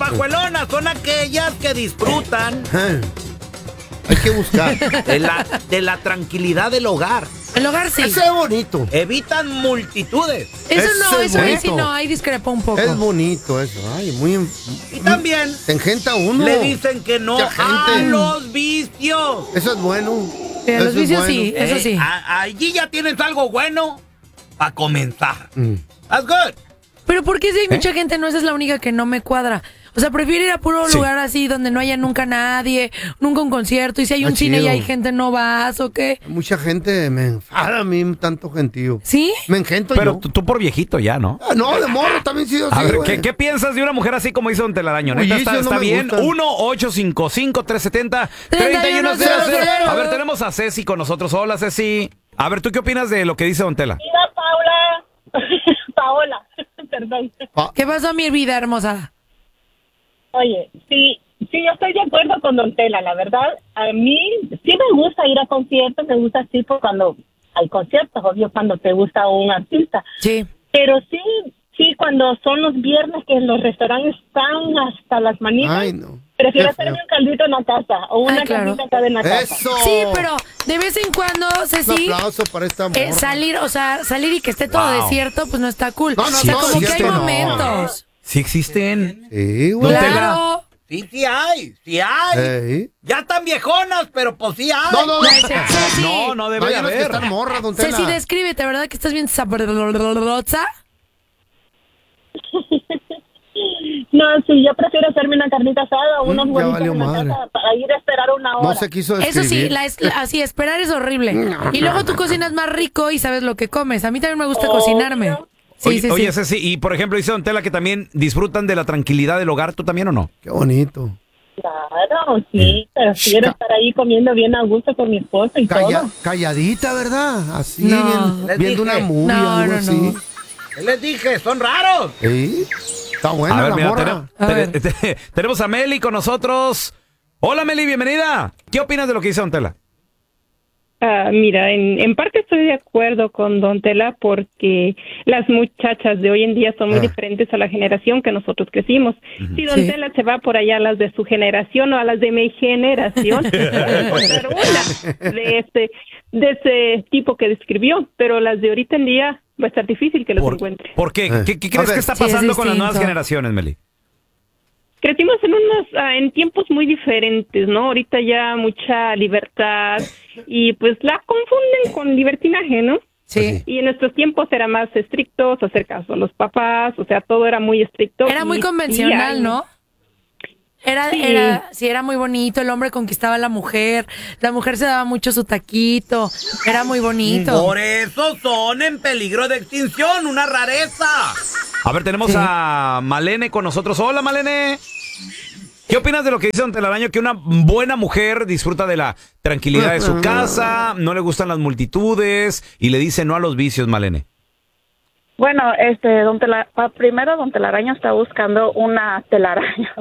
pajuelonas son aquellas que disfrutan Hay que buscar. de la tranquilidad del hogar. El hogar sí. Ese es bonito. Evitan multitudes. Eso no, Ese es eso ahí sí bonito. no, ahí discrepa un poco. Es bonito eso. Ay, muy. Y también Te engenta uno. le dicen que no Mucha a gente. los vicios. Eso es bueno. Sí, Eso los es vicios bueno. sí, eso sí. Allí ya tienes algo bueno para comenzar. That's good. Pero ¿por qué si hay mucha gente, no esa es la única que no me cuadra? O sea, prefiero ir a puro lugar así donde no haya nunca nadie, nunca un concierto, y si hay un cine y hay gente, ¿no vas o qué? Mucha gente me enfada a mí, tanto gentío. ¿Sí? Me engento Pero yo. tú por viejito ya, ¿no? Ah, no, de morro también he sido así, A ver, güey. ¿qué piensas de una mujer así como hizo Don Telaraño? ¿Neta Uy, eso está no me bien? gusta. 1-855-370-3100. A ver, tenemos a Ceci con nosotros. Hola, Ceci. A ver, ¿tú qué opinas de lo que dice Don Tela? Mira, Paola, perdón. ¿Qué pasó, mi vida hermosa? Oye, sí, yo estoy de acuerdo con Don Tela, la verdad. A mí sí me gusta ir a conciertos, me gusta así por cuando hay conciertos, obvio, cuando te gusta un artista. Sí. Pero sí, cuando son los viernes que los restaurantes están hasta las manitas. Ay, no. Prefiero Qué hacerme feo. un caldito en la casa o una claro. caldita acá en la casa. Eso. Sí, pero de vez en cuando, Un Ceci, aplauso para esta morra. salir y que esté todo Wow. desierto, pues no está cool. No, o sea, todo como que hay desierto, no. momentos. Sí existen. Sí, güey. Don Tela. Claro. Sí hay. Ey. Ya están viejonas, pero pues sí hay. No. Ceci, No debe de Hay unas que haber. están morras, Don Tela. Ceci, descríbete, ¿verdad que estás bien sabrosa? No, sí, yo prefiero hacerme una carnita asada o unos ya huevitos valió en la madre. casa para ir a esperar una hora. No se quiso Eso sí, describir. así, esperar es horrible. Y luego tú cocinas más rico y sabes lo que comes. A mí también me gusta cocinarme. Sí, sí, Oye, sí. Ceci, y por ejemplo, dice Don Tela que también disfrutan de la tranquilidad del hogar. ¿Tú también o no? Qué bonito. Claro, sí, pero quiero estar ahí comiendo bien a gusto con mi esposo y todo. Calladita, ¿verdad? Así, No. viendo una movie, No, algo no, así. no. ¿Qué les dije? Son raros. ¿Sí? Está buena A ver, la mira, morra. A ver. tenemos a Meli con nosotros. Hola, Meli, bienvenida. ¿Qué opinas de lo que dice Don Tela? Mira, en parte estoy de acuerdo con Don Tela porque las muchachas de hoy en día son muy diferentes a la generación que nosotros crecimos. Si Don Tela se va por allá a las de su generación o a las de mi generación, va a encontrar una de ese tipo que describió, pero las de ahorita en día va a estar difícil que los encuentre. ¿Por qué? ¿Qué A crees ver. que está Sí, es pasando con las nuevas distinto. generaciones, Meli? Crecimos en tiempos muy diferentes, ¿no? Ahorita ya mucha libertad y pues la confunden con libertinaje, ¿no? Sí. Y en nuestros tiempos era más estrictos, hacer caso a los papás, o sea, todo era muy estricto. Era muy y- convencional, y- ¿no? Era muy bonito, el hombre conquistaba a la mujer se daba mucho su taquito, era muy bonito. Por eso son en peligro de extinción, una rareza. A ver, tenemos Sí. a Malene con nosotros. Hola, Malene. ¿Qué opinas de lo que dice Don Telaraño? Que una buena mujer disfruta de la tranquilidad de su casa, no le gustan las multitudes y le dice no a los vicios, Malene. Bueno, primero Don Telaraño está buscando una telaraña.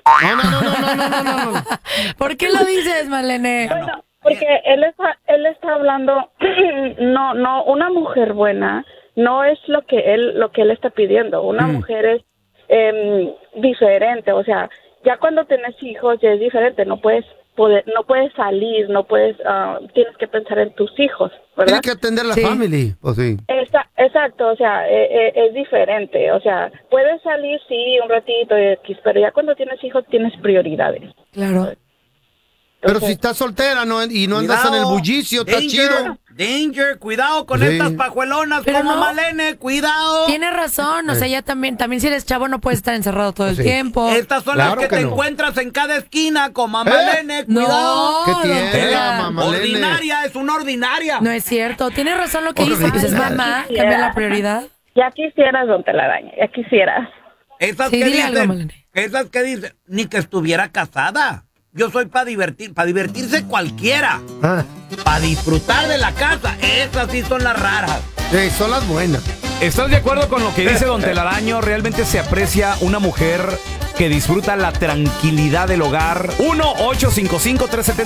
No. ¿Por qué lo dices, Malene? Bueno, porque él está hablando, no, una mujer buena no es lo que él está pidiendo. Una mujer es diferente, o sea, ya cuando tienes hijos ya es diferente, no puedes salir, tienes que pensar en tus hijos, ¿verdad? Tienes que atender la Sí. family, pues sí. Exacto, o sea, es diferente, o sea, puedes salir, sí, un ratito, pero ya cuando tienes hijos tienes prioridades. Claro. Pero si estás soltera y no andas en el bullicio, está chido. Danger, cuidado con Sí. estas pajuelonas Pero como no. Malene, cuidado. Tienes razón, o sea, ya también si eres chavo no puedes estar encerrado todo el Sí. tiempo. Estas son Claro las que que te no. encuentras en cada esquina, como a Malene, cuidado. ¿Qué No, tiene don Tela. la mamá? Malene. Ordinaria, es una ordinaria. No es cierto, tienes razón lo que dices, pues es mamá, Sí. cambia la prioridad. Ya quisieras, Don Telaraña, ya quisieras. Esas Sí, que dile algo, dicen, Malene. esas que dicen, ni que estuviera casada. Yo soy para divertirse cualquiera. Para disfrutar de la casa. Esas sí son las raras. Sí, son las buenas. ¿Estás de acuerdo con lo que dice Don Telaraño? ¿Realmente se aprecia una mujer que disfruta la tranquilidad del hogar? 1-855-370